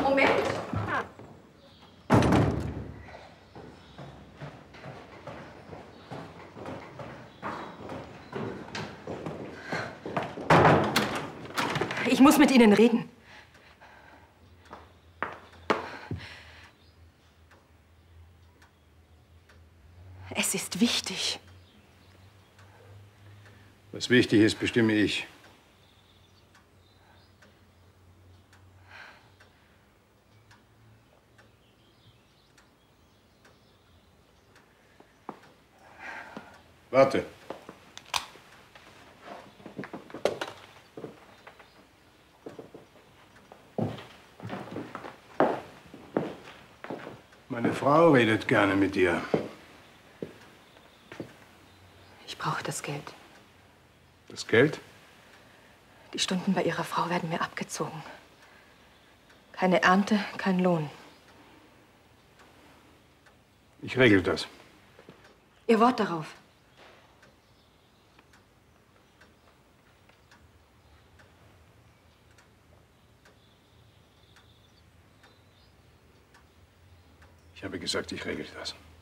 Moment. Ich muss mit Ihnen reden. Es ist wichtig. Was wichtig ist, bestimme ich. Warte. Meine Frau redet gerne mit dir. Ich brauche das Geld. Das Geld? Die Stunden bei Ihrer Frau werden mir abgezogen. Keine Ernte, kein Lohn. Ich regel das. Ihr Wort darauf. Ich habe gesagt, ich regel das.